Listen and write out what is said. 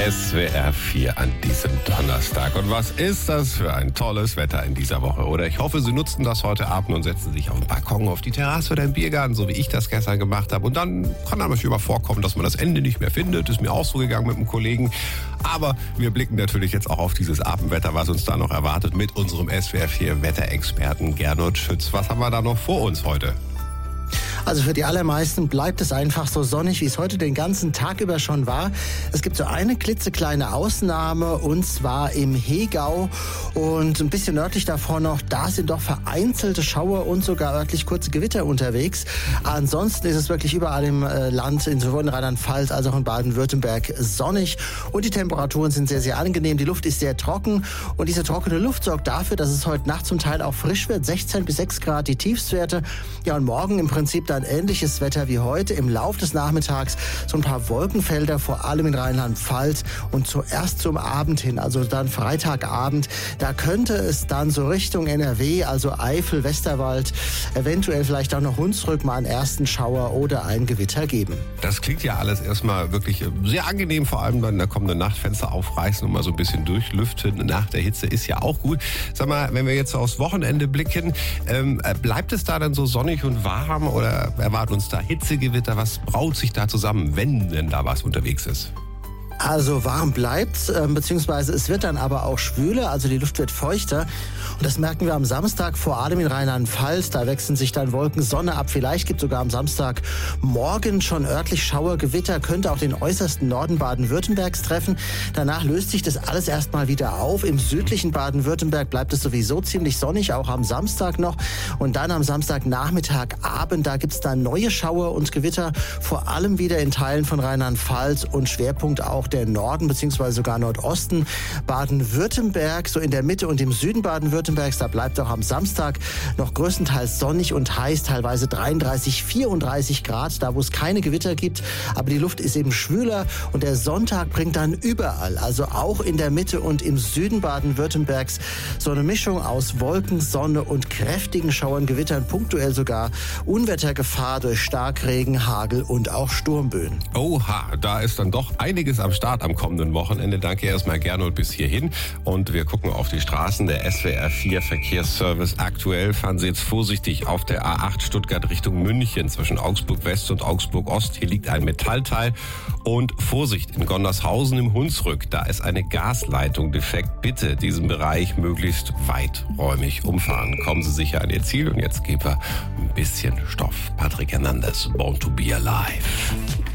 SWR 4 an diesem Donnerstag. Und was ist das für ein tolles Wetter in dieser Woche, oder? Ich hoffe, Sie nutzen das heute Abend und setzen sich auf den Balkon, auf die Terrasse oder im Biergarten, so wie ich das gestern gemacht habe. Und dann kann einem manchmal vorkommen, dass man das Ende nicht mehr findet. Ist mir auch so gegangen mit einem Kollegen. Aber wir blicken natürlich jetzt auch auf dieses Abendwetter, was uns da noch erwartet, mit unserem SWR 4 Wetterexperten Gernot Schütz. Was haben wir da noch vor uns heute? Also für die allermeisten bleibt es einfach so sonnig, wie es heute den ganzen Tag über schon war. Es gibt so eine klitzekleine Ausnahme, und zwar im Hegau und ein bisschen nördlich davor noch. Da sind doch vereinzelte Schauer und sogar örtlich kurze Gewitter unterwegs. Ansonsten ist es wirklich überall im Land, sowohl in Rheinland-Pfalz als auch in Baden-Württemberg, sonnig. Und die Temperaturen sind sehr, sehr angenehm. Die Luft ist sehr trocken. Und diese trockene Luft sorgt dafür, dass es heute Nacht zum Teil auch frisch wird. 16 bis 6 Grad die Tiefstwerte. Ja, und morgen im Prinzip dann ähnliches Wetter wie heute. Im Lauf des Nachmittags so ein paar Wolkenfelder, vor allem in Rheinland-Pfalz, und zuerst zum Abend hin, also dann Freitagabend, da könnte es dann so Richtung NRW, also Eifel, Westerwald, eventuell vielleicht auch noch Hunsrück mal einen ersten Schauer oder ein Gewitter geben. Das klingt ja alles erstmal wirklich sehr angenehm, vor allem dann in der kommenden Nacht Fenster aufreißen und mal so ein bisschen durchlüften nach der Hitze ist ja auch gut. Sag mal, wenn wir jetzt so aufs Wochenende blicken, bleibt es da dann so sonnig und warm oder erwarten uns da Hitzegewitter? Was braut sich da zusammen, wenn denn da was unterwegs ist? Also warm bleibt's, beziehungsweise es wird dann aber auch schwüler, also die Luft wird feuchter. Und das merken wir am Samstag, vor allem in Rheinland-Pfalz. Da wechseln sich dann Wolken, Sonne ab. Vielleicht gibt es sogar am Samstagmorgen schon örtlich Schauergewitter, könnte auch den äußersten Norden Baden-Württembergs treffen. Danach löst sich das alles erstmal wieder auf. Im südlichen Baden-Württemberg bleibt es sowieso ziemlich sonnig, auch am Samstag noch. Und dann am Samstagnachmittag, Abend, da gibt's dann neue Schauer und Gewitter, vor allem wieder in Teilen von Rheinland-Pfalz und Schwerpunkt auch der Norden bzw. sogar Nordosten Baden-Württemberg, so in der Mitte und im Süden Baden-Württembergs, da bleibt auch am Samstag noch größtenteils sonnig und heiß, teilweise 33, 34 Grad, da wo es keine Gewitter gibt, aber die Luft ist eben schwüler, und der Sonntag bringt dann überall, also auch in der Mitte und im Süden Baden-Württembergs, so eine Mischung aus Wolken, Sonne und kräftigen Schauern, Gewittern, punktuell sogar Unwettergefahr durch Starkregen, Hagel und auch Sturmböen. Oha, da ist dann doch einiges am Start am kommenden Wochenende. Danke erstmal Gernot bis hierhin. Und wir gucken auf die Straßen. Der SWR 4 Verkehrsservice. Aktuell fahren Sie jetzt vorsichtig auf der A8 Stuttgart Richtung München zwischen Augsburg West und Augsburg Ost. Hier liegt ein Metallteil. Und Vorsicht in Gonnershausen im Hunsrück. Da ist eine Gasleitung defekt. Bitte diesen Bereich möglichst weiträumig umfahren. Kommen Sie sicher an Ihr Ziel. Und jetzt geben wir ein bisschen Stoff. Patrick Hernandez, Born to be Alive.